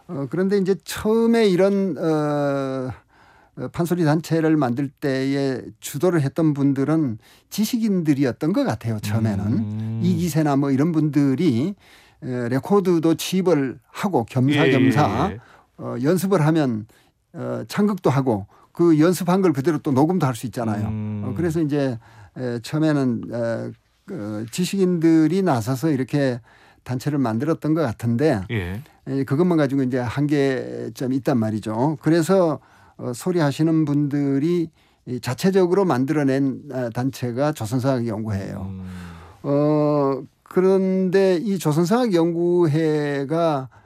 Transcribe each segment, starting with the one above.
그런데 이제 처음에 이런 판소리 단체를 만들 때에 주도를 했던 분들은 지식인들이었던 것 같아요. 처음에는 이기세나 뭐 이런 분들이 레코드도 취입을 하고 겸사겸사 연습을 하면 창극도 하고 그 연습한 걸 그대로 또 녹음도 할 수 있잖아요. 그래서 이제 처음에는 지식인들이 나서서 이렇게 단체를 만들었던 것 같은데 그것만 가지고 이제 한계점이 있단 말이죠. 그래서 소리 하시는 분들이 자체적으로 만들어낸 단체가 조선성악연구회예요. 그런데 이 조선성악연구회가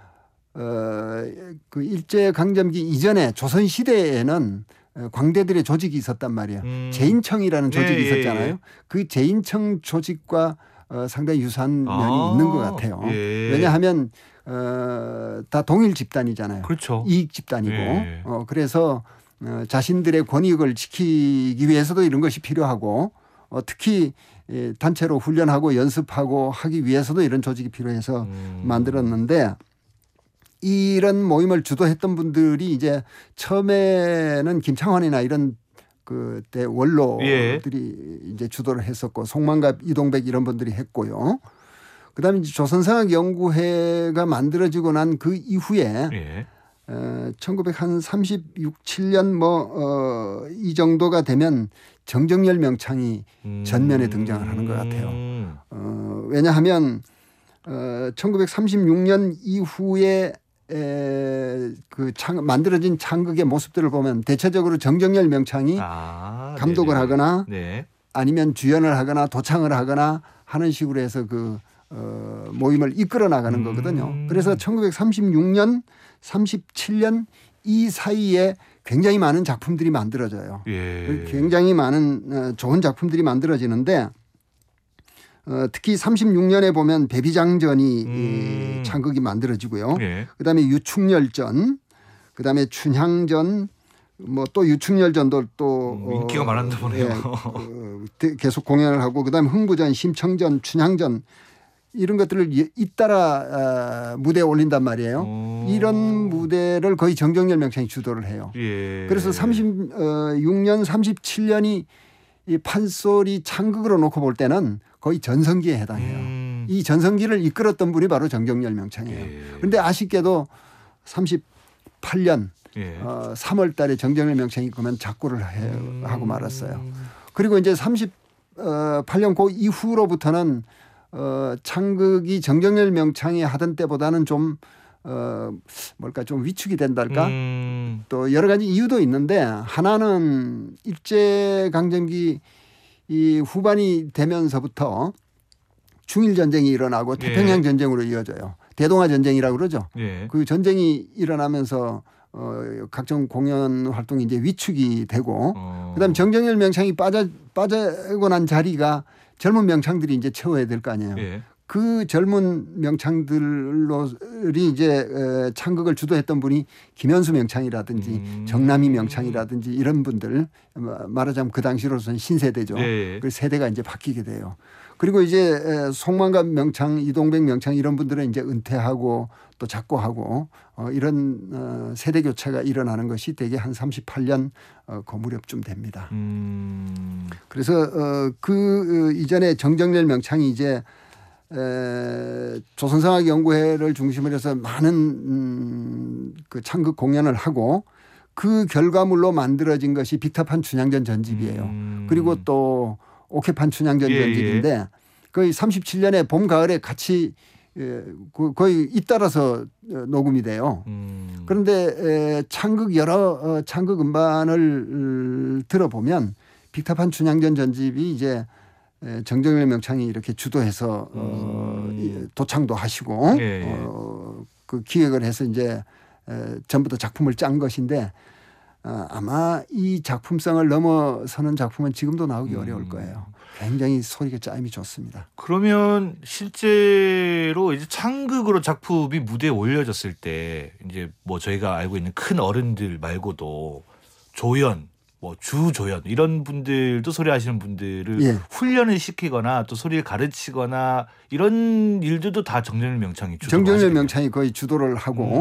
그 일제강점기 이전에 조선시대에는 광대들의 조직이 있었단 말이에요. 제인청이라는 조직이 있었잖아요. 그 제인청 조직과 상당히 유사한 면이 있는 것 같아요. 왜냐하면 다 동일 집단이잖아요. 그렇죠. 이익 집단이고 그래서 자신들의 권익을 지키기 위해서도 이런 것이 필요하고 특히 단체로 훈련하고 연습하고 하기 위해서도 이런 조직이 필요해서 만들었는데 이런 모임을 주도했던 분들이 이제 처음에는 김창환이나 이런 그때 원로들이 이제 주도를 했었고 송만갑, 이동백 이런 분들이 했고요. 그다음에 이제 조선성악연구회가 만들어지고 난 그 이후에 1936, 7년 뭐 이 정도가 되면 정정열 명창이 전면에 등장을 하는 것 같아요. 왜냐하면 1936년 이후에 그 만들어진 창극의 모습들을 보면 대체적으로 정정열 명창이 감독을 하거나 아니면 주연을 하거나 도창을 하거나 하는 식으로 해서 그 모임을 이끌어 나가는 거거든요. 그래서 1936년, 37년 이 사이에 굉장히 많은 작품들이 만들어져요. 굉장히 많은 좋은 작품들이 만들어지는데 특히 36년에 보면 배비장전이 창극이 만들어지고요. 그다음에 유충열전, 그다음에 춘향전, 뭐 또 유충열전도 또 인기가 많았나 보네요. 계속 공연을 하고 그다음에 흥부전, 심청전, 춘향전 이런 것들을 잇따라 무대에 올린단 말이에요. 이런 무대를 거의 정정열 명창이 주도를 해요. 그래서 36년, 37년이 이 판소리 창극으로 놓고 볼 때는 거의 전성기에 해당해요. 이 전성기를 이끌었던 분이 바로 정정열 명창이에요. 그런데 아쉽게도 38년 3월 달에 정정열 명창이 그만 작고를 하고 말았어요. 그리고 이제 38년 그 이후로부터는 창극이 정정열 명창이 하던 때보다는 좀 뭘까 좀 위축이 된달까 또 여러 가지 이유도 있는데 하나는 일제강점기 이 후반이 되면서부터 중일전쟁이 일어나고 태평양 전쟁으로 이어져요. 대동아 전쟁이라고 그러죠. 그 전쟁이 일어나면서 각종 공연 활동이 이제 위축이 되고 그다음에 정정열 명창이 빠지고 난 자리가 젊은 명창들이 이제 채워야 될 거 아니에요. 그 젊은 명창들이 이제 창극을 주도했던 분이 김현수 명창이라든지 정남희 명창이라든지 이런 분들 말하자면 그 당시로서는 신세대죠. 그 세대가 이제 바뀌게 돼요. 그리고 이제 송만갑 명창, 이동백 명창 이런 분들은 이제 은퇴하고 또 작고하고 이런 세대 교체가 일어나는 것이 대개 한 38년 그 무렵쯤 됩니다. 그래서 그 이전에 정정열 명창이 이제 조선성악연구회를 중심으로 해서 많은 그 창극 공연을 하고 그 결과물로 만들어진 것이 빅타판 춘향전 전집이에요. 그리고 또 옥회판 춘향전 전집인데 거의 37년에 봄 가을에 같이 거의 잇따라서 녹음이 돼요. 그런데 창극 여러 창극 음반을 들어보면 빅타판 춘향전 전집이 이제 정정열 명창이 이렇게 주도해서 도창도 하시고 그 기획을 해서 이제 전부 다 작품을 짠 것인데 아마 이 작품성을 넘어서는 작품은 지금도 나오기 어려울 거예요. 굉장히 소리가 짜임이 좋습니다. 그러면 실제로 이제 창극으로 작품이 무대에 올려졌을 때 이제 뭐 저희가 알고 있는 큰 어른들 말고도 조연, 뭐 주조연 이런 분들도 소리하시는 분들을 훈련을 시키거나 또 소리를 가르치거나 이런 일들도 다 정정열 명창이 주도를 정정열 명창이 거의 주도를 하고